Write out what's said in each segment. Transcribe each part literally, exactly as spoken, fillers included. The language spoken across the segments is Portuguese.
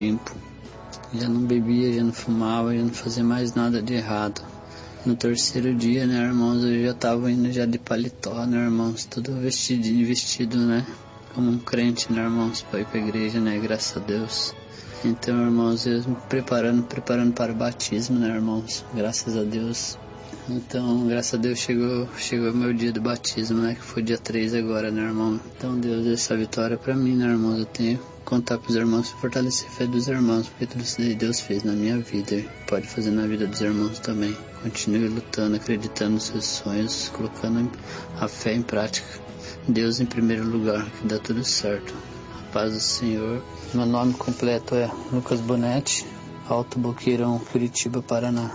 limpo. Já não bebia, já não fumava, já não fazia mais nada de errado. No terceiro dia, né, irmãos, eu já estava indo já de paletó, né, irmãos, tudo vestidinho, vestido, né, como um crente, né, irmãos, para ir para a igreja, né, graças a Deus. Então, irmãos, eu me preparando, preparando para o batismo, né, irmãos, graças a Deus. Então, graças a Deus, chegou chegou o meu dia do batismo, né, que foi dia três agora, né, irmão. Então, Deus deu essa vitória para mim, né, irmãos, eu tenho que contar para os irmãos, fortalecer a fé dos irmãos, porque tudo isso que Deus fez na minha vida, Ele pode fazer na vida dos irmãos também. Continue lutando, acreditando nos seus sonhos, colocando a fé em prática. Deus em primeiro lugar, que dá tudo certo. A paz do Senhor. Meu nome completo é Lucas Bonetti, Alto Boqueirão, Curitiba, Paraná.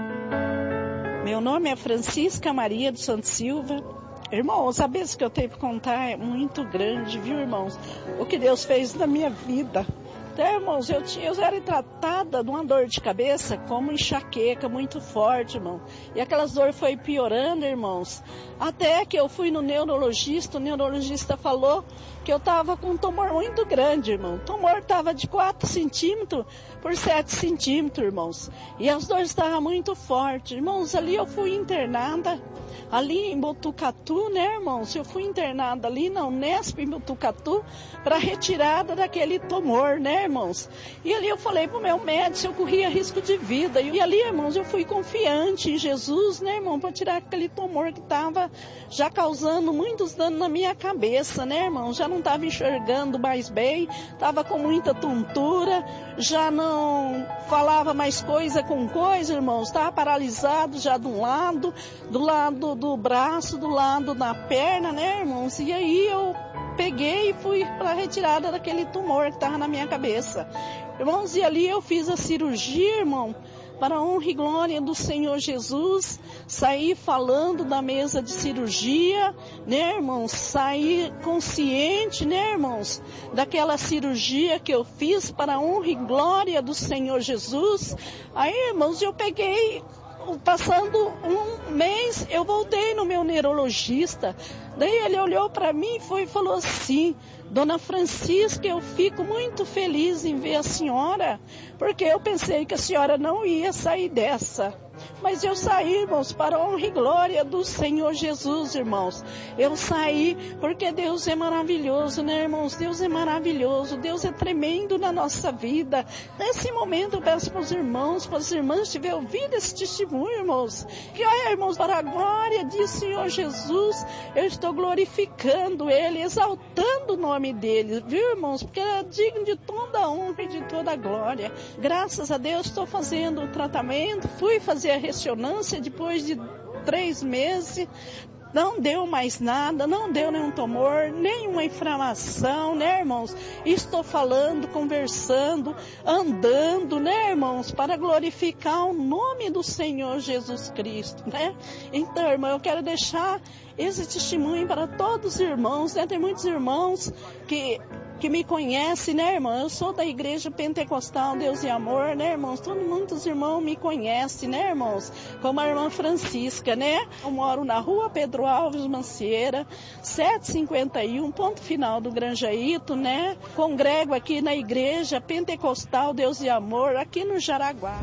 Meu nome é Francisca Maria dos Santos Silva. Irmãos, a bênção que eu tenho para contar é muito grande, viu, irmãos? O que Deus fez na minha vida. Então, irmãos, eu, tinha, eu era tratada de uma dor de cabeça como enxaqueca muito forte, irmão. E aquelas dores foi piorando, irmãos. Até que eu fui no neurologista, o neurologista falou que eu estava com um tumor muito grande, irmão. O tumor estava de quatro centímetros por sete centímetros, irmãos. E as dores estavam muito fortes. Irmãos, ali eu fui internada, ali em Botucatu, né, irmãos? Eu fui internada ali na Unesp, em Botucatu, para retirada daquele tumor, né, irmãos? E ali eu falei pro meu médico se eu corria risco de vida. E ali, irmãos, eu fui confiante em Jesus, né, irmão? Para tirar aquele tumor que estava já causando muitos danos na minha cabeça, né, irmão? Já não estava enxergando mais bem, estava com muita tontura, já não falava mais coisa com coisa, irmãos. Estava paralisado já de um lado, do lado do braço, do lado da perna, né, irmãos? E aí eu peguei e fui para a retirada daquele tumor que estava na minha cabeça. Irmãos, e ali eu fiz a cirurgia, irmão, para a honra e glória do Senhor Jesus. Saí falando da mesa de cirurgia, né, irmãos? Saí consciente, né, irmãos? Daquela cirurgia que eu fiz para a honra e glória do Senhor Jesus. Aí, irmãos, eu peguei... Passando um mês, eu voltei no meu neurologista. Daí ele olhou para mim e foi, falou assim: Dona Francisca, eu fico muito feliz em ver a senhora, porque eu pensei que a senhora não ia sair dessa. Mas eu saí, irmãos, para a honra e glória do Senhor Jesus, irmãos. Eu saí porque Deus é maravilhoso, né, irmãos? Deus é maravilhoso, Deus é tremendo na nossa vida. Nesse momento eu peço para os irmãos, para as irmãs tiverem ouvido esse testemunho, irmãos. Que, olha, irmãos, para a glória de Senhor Jesus, eu estou glorificando Ele, exaltando o nome dEle, viu, irmãos? Porque é digno de toda a honra e de toda a glória. Graças a Deus estou fazendo o tratamento, fui fazer a ressonância depois de três meses, não deu mais nada, não deu nenhum tumor, nenhuma inflamação, né, irmãos? Estou falando, conversando, andando, né, irmãos, para glorificar o nome do Senhor Jesus Cristo, né? Então, irmão, eu quero deixar esse testemunho para todos os irmãos, né? Tem muitos irmãos que... que me conhece, né, irmão? Eu sou da Igreja Pentecostal Deus e Amor, né, irmãos? Todos muitos irmãos me conhecem, né, irmãos? Como a irmã Francisca, né? Eu moro na rua Pedro Alves Macieira, setecentos e cinquenta e um, ponto final do Granjaíto, né? Congrego aqui na Igreja Pentecostal Deus e Amor, aqui no Jaraguá.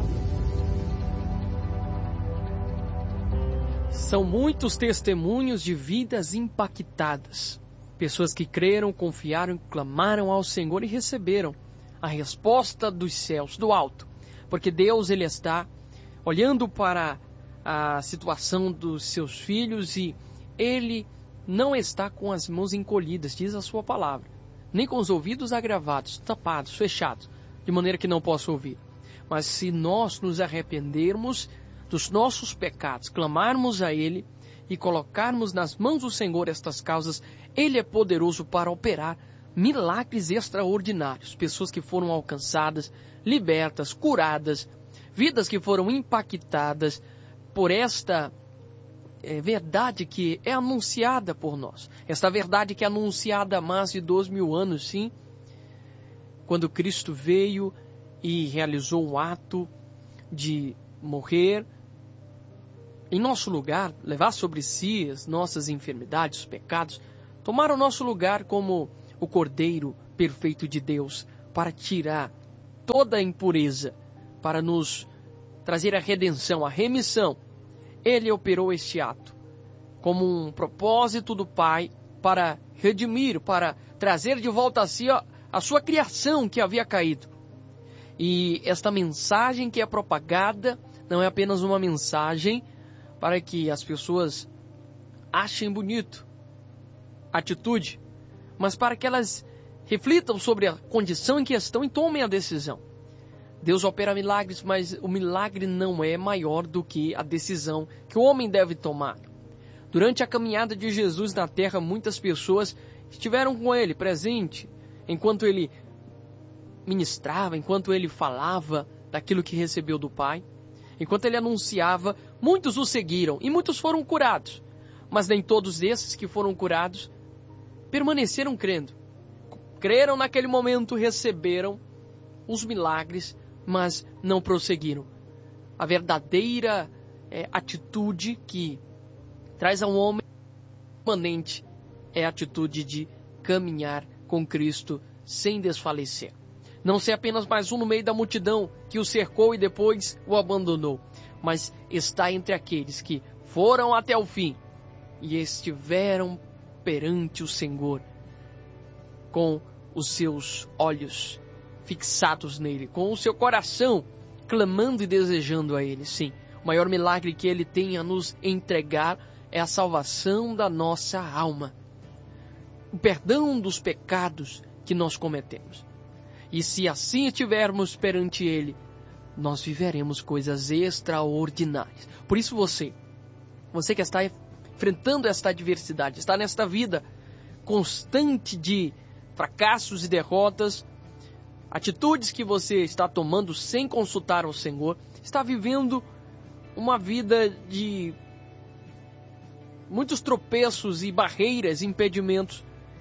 São muitos testemunhos de vidas impactadas. Pessoas que creram, confiaram, clamaram ao Senhor e receberam a resposta dos céus, do alto. Porque Deus, Ele está olhando para a situação dos seus filhos e Ele não está com as mãos encolhidas, diz a sua palavra. Nem com os ouvidos agravados, tapados, fechados, de maneira que não possa ouvir. Mas se nós nos arrependermos dos nossos pecados, clamarmos a Ele e colocarmos nas mãos do Senhor estas causas, Ele é poderoso para operar milagres extraordinários. Pessoas que foram alcançadas, libertas, curadas, vidas que foram impactadas por esta é, verdade que é anunciada por nós. Esta verdade que é anunciada há mais de dois mil anos, sim, quando Cristo veio e realizou um ato de morrer em nosso lugar, levar sobre si as nossas enfermidades, os pecados, tomar o nosso lugar como o Cordeiro perfeito de Deus para tirar toda a impureza para nos trazer a redenção, a remissão. Ele operou este ato como um propósito do Pai para redimir, para trazer de volta a si a, a sua criação que havia caído. E esta mensagem que é propagada não é apenas uma mensagem para que as pessoas achem bonito a atitude, mas para que elas reflitam sobre a condição em que estão e tomem a decisão. Deus opera milagres, mas o milagre não é maior do que a decisão que o homem deve tomar. Durante a caminhada de Jesus na terra, muitas pessoas estiveram com ele, presente, enquanto ele ministrava, enquanto ele falava daquilo que recebeu do Pai. Enquanto ele anunciava, muitos o seguiram e muitos foram curados. Mas nem todos esses que foram curados permaneceram crendo. Creram naquele momento, receberam os milagres, mas não prosseguiram. A verdadeira é, atitude que traz ao homem permanente é a atitude de caminhar com Cristo sem desfalecer. Não ser apenas mais um no meio da multidão que o cercou e depois o abandonou, mas está entre aqueles que foram até o fim e estiveram perante o Senhor com os seus olhos fixados nele, com o seu coração clamando e desejando a ele. Sim, o maior milagre que ele tem a nos entregar é a salvação da nossa alma, o perdão dos pecados que nós cometemos. E se assim estivermos perante ele, nós viveremos coisas extraordinárias. Por isso você, você que está enfrentando esta adversidade, está nesta vida constante de fracassos e derrotas, atitudes que você está tomando sem consultar ao Senhor, está vivendo uma vida de muitos tropeços e barreiras, impedimentos.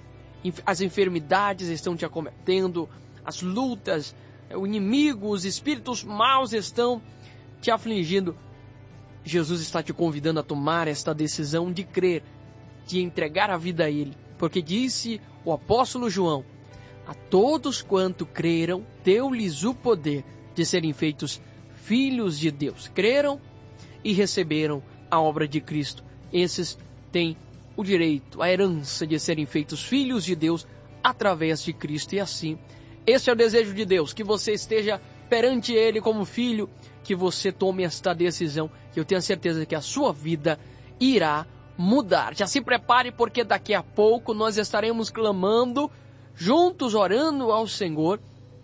As enfermidades estão te acometendo, as lutas, o inimigo, os espíritos maus estão te afligindo. Jesus está te convidando a tomar esta decisão de crer, de entregar a vida a Ele. Porque disse o apóstolo João: a todos quanto creram, deu-lhes o poder de serem feitos filhos de Deus. Creram e receberam a obra de Cristo. Esses têm o direito, a herança de serem feitos filhos de Deus através de Cristo. E assim, esse é o desejo de Deus, que você esteja perante Ele como filho, que você tome esta decisão, que eu tenho a certeza que a sua vida irá mudar. Já se prepare, porque daqui a pouco nós estaremos clamando, juntos orando ao Senhor,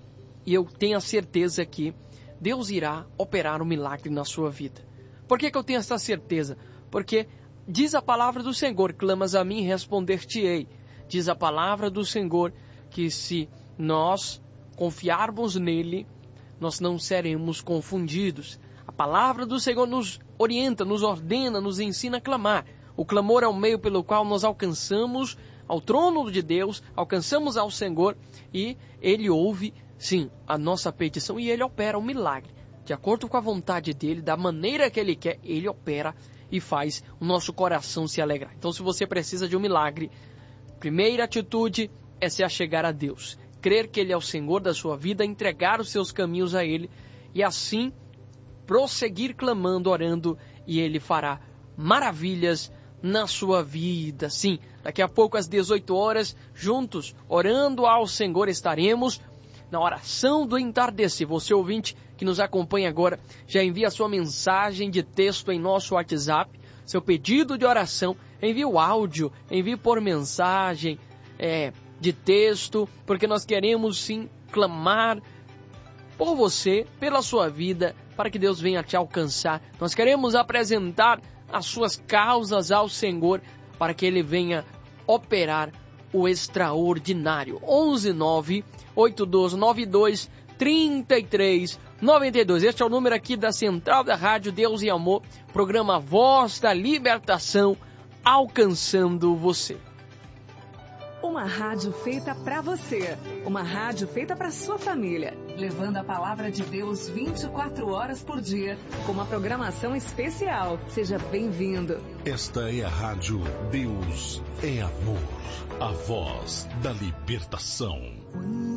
e eu tenho a certeza que Deus irá operar um milagre na sua vida. Por que que eu tenho essa certeza? Porque diz a palavra do Senhor: clamas a mim, responder-te-ei. Diz a palavra do Senhor que se nós confiarmos nele, nós não seremos confundidos. A palavra do Senhor nos orienta, nos ordena, nos ensina a clamar. O clamor é o meio pelo qual nós alcançamos ao trono de Deus, alcançamos ao Senhor, e Ele ouve, sim, a nossa petição, e Ele opera um milagre. De acordo com a vontade dEle, da maneira que Ele quer, Ele opera e faz o nosso coração se alegrar. Então, se você precisa de um milagre, primeira atitude é se achegar a Deus. Crer que Ele é o Senhor da sua vida, entregar os seus caminhos a Ele e assim prosseguir clamando, orando, e Ele fará maravilhas na sua vida. Sim, daqui a pouco às dezoito horas, juntos, orando ao Senhor, estaremos na oração do entardecer. Você ouvinte que nos acompanha agora, já envia a sua mensagem de texto em nosso WhatsApp, seu pedido de oração, envie o áudio, envie por mensagem, é... de texto, porque nós queremos sim clamar por você, pela sua vida, para que Deus venha te alcançar. Nós queremos apresentar as suas causas ao Senhor, para que Ele venha operar o extraordinário. onze nove oito dois nove dois três três nove dois. Este é o número aqui da Central da Rádio Deus e Amor, programa Voz da Libertação, alcançando você. Uma rádio feita para você, uma rádio feita para sua família, levando a palavra de Deus vinte e quatro horas por dia, com uma programação especial. Seja bem-vindo. Esta é a Rádio Deus é Amor, a voz da libertação.